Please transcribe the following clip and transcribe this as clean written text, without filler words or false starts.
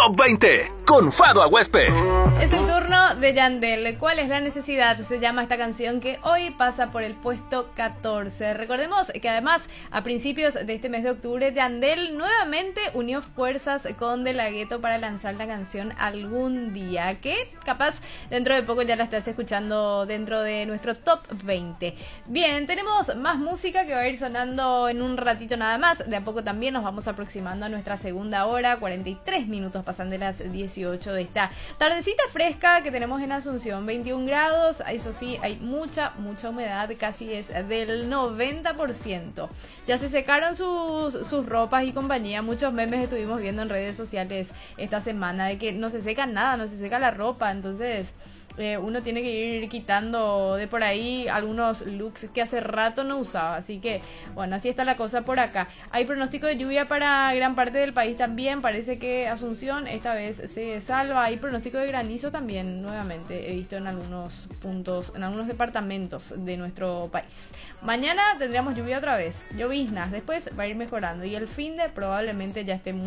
Top 20 con Fado Aguespe. Es el turno de Yandel. ¿Cuál es la necesidad? Se llama esta canción que hoy pasa por el puesto 14. Recordemos que además a principios de este mes de octubre Yandel nuevamente unió fuerzas con De La Ghetto para lanzar la canción Algún Día, que capaz dentro de poco ya la estás escuchando dentro de nuestro Top 20. Bien, tenemos más música que va a ir sonando en un ratito nada más. De a poco también nos vamos aproximando a nuestra segunda hora, 43 minutos pasan de las 18 de esta tardecita fresca que tenemos en Asunción, 21 grados, eso sí, hay mucha humedad, casi es del 90%. Ya se secaron sus ropas y compañía, muchos memes estuvimos viendo en redes sociales esta semana de que no se seca nada, no se seca la ropa, entonces uno tiene que ir quitando de por ahí algunos looks que hace rato no usaba, así que bueno, así está la cosa por acá. Hay pronóstico de lluvia para gran parte del país también, parece que Asunción esta vez se salva. Hay pronóstico de granizo también, nuevamente he visto en algunos puntos, en algunos departamentos de nuestro país. Mañana tendríamos lluvia otra vez, lloviznas, después va a ir mejorando y el fin de probablemente ya esté muy